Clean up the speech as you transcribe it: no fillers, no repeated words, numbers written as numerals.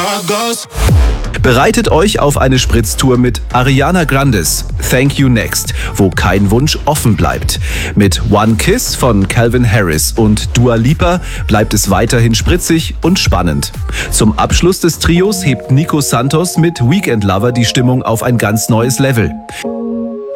Bereitet euch auf eine Spritztour mit Ariana Grandes Thank You Next, wo kein Wunsch offen bleibt. Mit One Kiss von Calvin Harris und Dua Lipa bleibt es weiterhin spritzig und spannend. Zum Abschluss des Trios hebt Nico Santos mit Weekend Lover die Stimmung auf ein ganz neues Level.